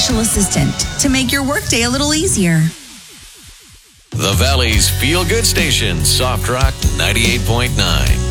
special assistant to make your workday a little easier. The Valley's Feel Good Station, Soft Rock 98.9.